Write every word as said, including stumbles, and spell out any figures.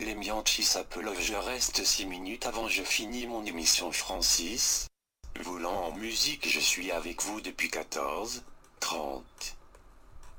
Blemianchi s'appelle je reste six minutes avant je finis mon émission Francis. Volant en musique je suis avec vous depuis quatorze, trente.